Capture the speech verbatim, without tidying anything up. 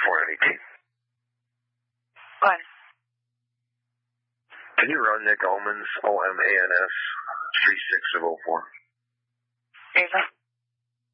four ninety-two. What? Can you run Nick Omans, O M A N S, three six of oh four? Seriously?